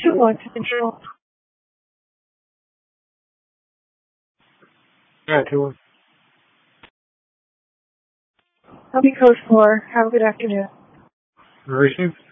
2-1 to control. Yeah, 2-1. I'll be code 4. Have a good afternoon. Received.